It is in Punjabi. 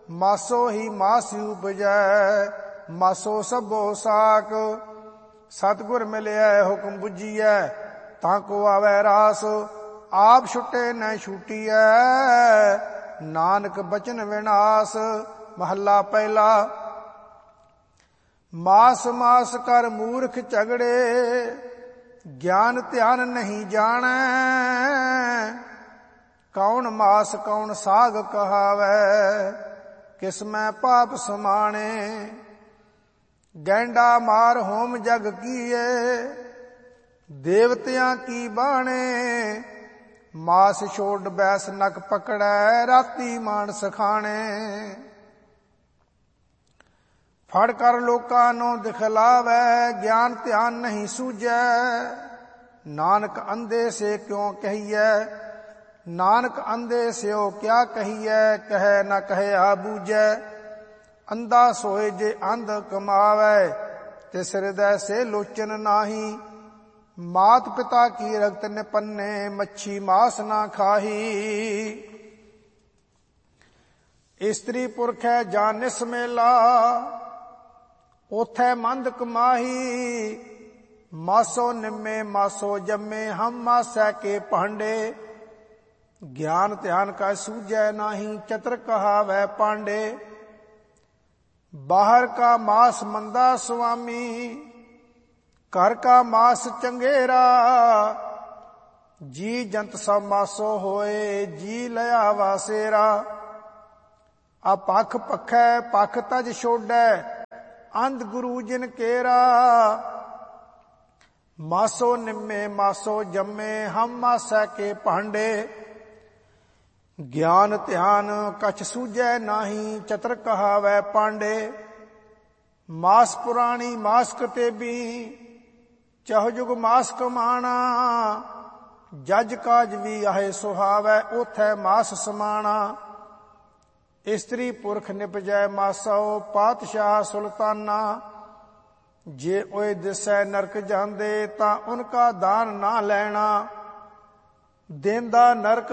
ਮਾਸੋ ਹੀ ਮਾਸ ਉਪਜੈ, ਮਾਸੋ ਸਭੋ ਸਾਕ। ਸਤਿਗੁਰ ਮਿਲਿਆ ਹੁਕਮ ਬੁੱਝੀਐ, ਤਾਂ ਕੋ ਆਵੈ ਰਾਸ। ਆਪ ਛੁੱਟੇ ਨ ਛੂਟੀਐ, ਨਾਨਕ ਬਚਨ ਵਿਨਾਸ਼। ਮਹੱਲਾ ਪਹਿਲਾ। ਮਾਸ ਮਾਸ ਕਰ ਮੂਰਖ ਝਗੜੇ, ਗਿਆਨ ਧਿਆਨ ਨਹੀਂ ਜਾਣੈ। ਕੌਣ ਮਾਸ ਕੌਣ ਸਾਗ ਕਹਾਵੈ, ਕਿਸ ਮੈਂ ਪਾਪ ਸਮਾਣੇ। ਗੈਂਡਾ ਮਾਰ ਹੋਮ ਜਗ ਕੀਏ, ਦੇਵਤਿਆਂ ਕੀ ਬਾਣੇ। ਮਾਸ ਛੋੜ ਬੈਸ ਨਕ ਪਕੜੈ, ਰਾਤੀ ਮਾਨਸ ਖਾਣੇ। ਫੜ ਕਰ ਲੋਕਾਂ ਨੂੰ ਦਿਖਲਾਵੈ, ਗਿਆਨ ਧਿਆਨ ਨਹੀਂ ਸੂਝੈ। ਨਾਨਕ ਅੰਧੇ ਸੇ ਕਿਉਂ ਕਹੀਐ, ਨਾਨਕ ਅੰਧੇ ਸਿਓ ਕਿਆ ਕਹੀਐ। ਕਹਿ ਨਾ ਕਹਿਆ ਬੂਝੈ, ਅੰਧਾ ਸੋਏ ਜੇ ਅੰਧ ਕਮਾਵੈ। ਤਿਸ ਹਿਰਦੈ ਸੇ ਲੋਚਨ ਨਾਹੀ, ਮਾਤ ਪਿਤਾ ਕੀ ਰਗਤ ਨਿਪੰਨੇ। ਮੱਛੀ ਮਾਸ ਨਾ ਖਾਹੀ, ਇਸਤਰੀ ਪੁਰਖੈ ਜਾਨਿਸ ਮੇਲਾ। ਉਥੈ ਮੰਦ ਕਮਾਹੀ, ਮਾਸੋ ਨਿੰਮੇ ਮਾਸੋ ਜੰਮੇ। ਹਮ ਮਾਸੈ ਕੇ ਭਾਂਡੇ, ਗਿਆਨ ਧਿਆਨ ਕਾ ਸੂਝੈ ਨਾਹੀ। ਚਤਰ ਕਹਾਵੈ ਪਾਂਡੇ, ਬਾਹਰ ਕਾ ਮਾਸ ਮੰਦਾ ਸੁਆਮੀ। ਘਰ ਕਾ ਮਾਸ ਚੰਗੇਰਾ, ਜੀ ਜੰਤ ਸਭ ਮਾਸੋ ਹੋਏ। ਜੀ ਲਿਆ ਵਾਸੇਰਾ, ਆ ਪਖ ਪਖੈ ਪਖ ਤਜ ਛੋੜੈ। ਅੰਧ ਗੁਰੂ ਜਿਨ ਕੇਰਾ, ਮਾਸੋ ਨਿੰਮੇ ਮਾਸੋ ਜੰਮੇ। ਹਮ ਮਾਸੈ ਕੇ ਭਾਂਡੇ, ਗਿਆਨ ਧਿਆਨ ਕਛ ਸੂਝੈ ਨਾਹੀ। ਚਤਰ ਕਹਾਵੈ ਪਾਂਡੇ, ਮਾਸ ਪੁਰਾਣੀ ਮਾਸ ਕਤੇਬੀ। ਚਹੁ ਜੁਗ ਮਾਸ ਕਮਾਣਾ, ਜਜ ਕਾਜ ਵੀ ਆਹੇ ਸੁਹਾਵੈ। ਉਥੈ ਮਾਸ ਸਮਾਣਾ, ਇਸਤਰੀ ਪੁਰਖ ਨਿਪਜੈ ਮਾਸੋ। ਪਾਤਸ਼ਾਹ ਸੁਲਤਾਨਾ, ਜੇ ਓਏ ਦਿਸੈ ਨਰਕ ਜਾਂਦੇ। ਤਾਂ ਉਨਕਾ ਦਾਨ ਨਾ ਲੈਣਾ, ਦੇਂਦਾ ਨਰਕ